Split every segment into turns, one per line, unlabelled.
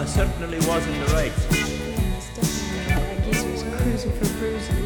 certainly wasn't the right.
I guess he was cruising for bruising.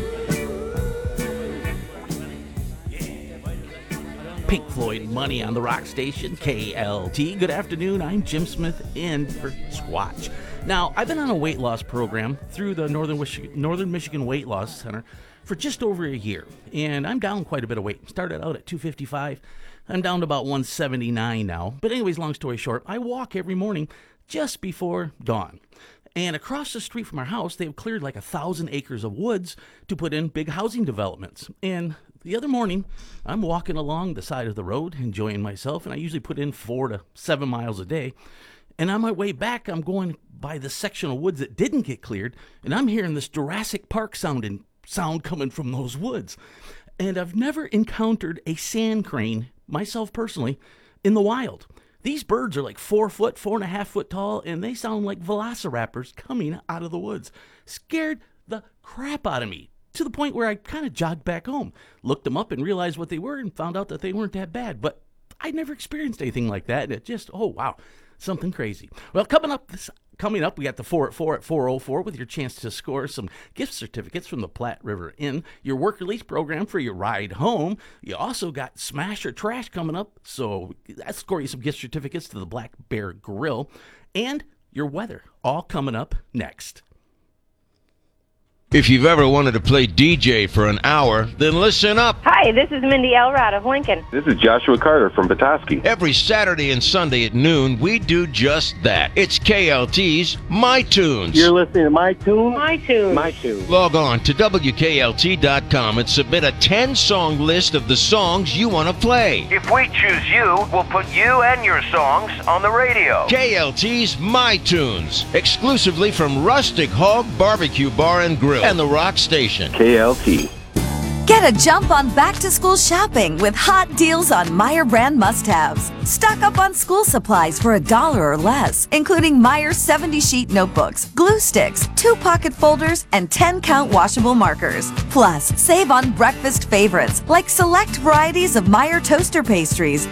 Pink Floyd, Money on the Rock Station, KLT. Good afternoon, I'm Jim Smith in for Squatch. Now, I've been on a weight loss program through the Northern Michigan Weight Loss Center for just over a year, and I'm down quite a bit of weight. Started out at 255. I'm down to about 179 now. But anyways, long story short, I walk every morning just before dawn. And across the street from our house, they've cleared like 1,000 acres of woods to put in big housing developments. And the other morning, I'm walking along the side of the road, enjoying myself, and I usually put in 4 to 7 miles a day. And on my way back, I'm going by the section of woods that didn't get cleared, and I'm hearing this Jurassic Park sound coming from those woods. And I've never encountered a sand crane, myself personally, in the wild. These birds are like 4 foot, 4.5 foot tall, and they sound like velociraptors coming out of the woods. Scared the crap out of me, to the point where I kind of jogged back home, looked them up and realized what they were and found out that they weren't that bad. But I'd never experienced anything like that, and it just, oh wow, something crazy. Well, coming up, we got the 4 at 4 at 404 with your chance to score some gift certificates from the Platte River Inn, your work release program for your ride home. You also got Smash or Trash coming up, so that'll score you some gift certificates to the Black Bear Grill, and your weather, all coming up next.
If you've ever wanted to play DJ for an hour, then listen up.
Hi, this is Mindy Elrod of Lincoln.
This is Joshua Carter from Petoskey.
Every Saturday and Sunday at noon, we do just that. It's KLT's My Tunes.
You're listening to My Tunes?
My Tunes.
My Tunes.
Log on to WKLT.com and submit a 10-song list of the songs you want to play.
If we choose you, we'll put you and your songs on the radio.
KLT's My Tunes, exclusively from Rustic Hog Barbecue Bar and Grill and the Rock Station.
KLT.
Get a jump on back-to-school shopping with hot deals on Meyer brand must-haves. Stock up on school supplies for $1 or less, including Meyer 70-sheet notebooks, glue sticks, 2-pocket folders, and 10-count washable markers. Plus, save on breakfast favorites like select varieties of Meyer toaster pastries,